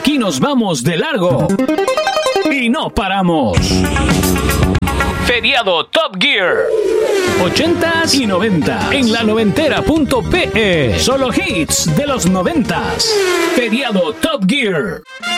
aquí nos vamos de largo y no paramos. Feriado Top Gear 80s y 90 en la noventera.pe. Solo hits de los 90s. Feriado Top Gear.